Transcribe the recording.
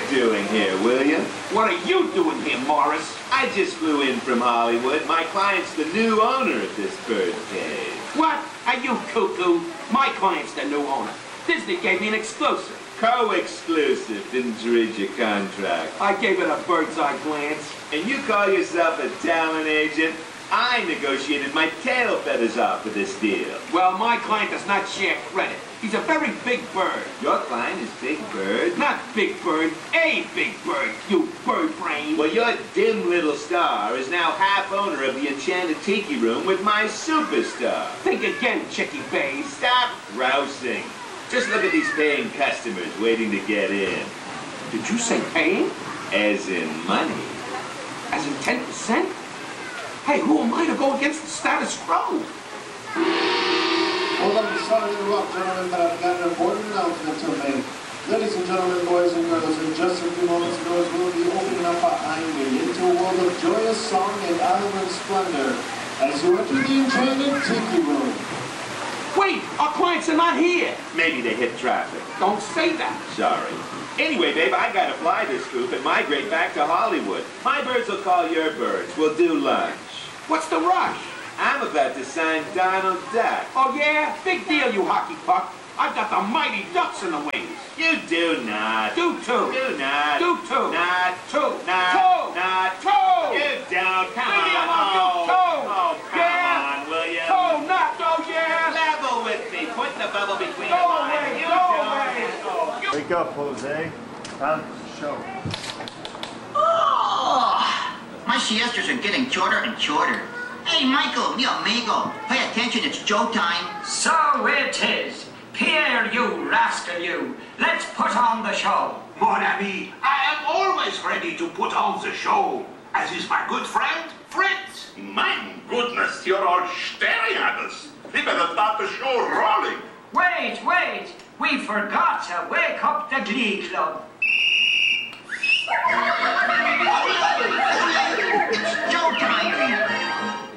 doing here, William? What are you doing here, Morris? I just flew in from Hollywood. My client's the new owner of this bird cage. What? Are you cuckoo? My client's the new owner. Disney gave me an exclusive. Co-exclusive. Didn't you read your contract? I gave it a bird's eye glance. And you call yourself a talent agent? I negotiated my tail feathers off for this deal. Well, my client does not share credit. He's a very big bird. Your client is Big Bird? Not Big Bird, a big bird, you bird brain. Well, your dim little star is now half owner of the Enchanted Tiki Room with my superstar. Think again, Chicky Bays. Stop grousing. Just look at these paying customers waiting to get in. Did you say paying? As in money. As in 10%? Hey, who am I to go against the status quo? Hold on, sorry to interrupt, gentlemen, but I've got an important announcement to make. Ladies and gentlemen, boys and girls, in just a few moments, girls will be opening up a highway into a world of joyous song and island splendor as you enter the Enchanted Tiki Room. Wait, our clients are not here. Maybe they hit traffic. Don't say that. Sorry. Anyway, babe, I gotta fly this group and migrate back to Hollywood. My birds will call your birds. We'll do lunch. What's the rush? I'm about to sign Donald Duck. Oh, yeah? Big deal, you hockey puck. I've got the mighty ducks in the wings. You do not. Do too. Do not. Do too. Not. Two. Not. Two. Not. Two. You don't. Come Leave me on. alone, you two. Oh, come Yeah. on, William. Two, not, oh, yeah. Level with me. Put the bubble between Go the lines. away, You go don't. away. Wake up, Jose. Time for the show. Oh, my siestas are getting shorter and shorter. Hey, Michael, mi amigo, pay attention, it's showtime. So it is. Pierre, you rascal, you. Let's put on the show. Mon ami, I am always ready to put on the show, as is my good friend, Fritz. My goodness, you're all staring at us. We better start the show rolling. Wait. We forgot to wake up the Glee Club.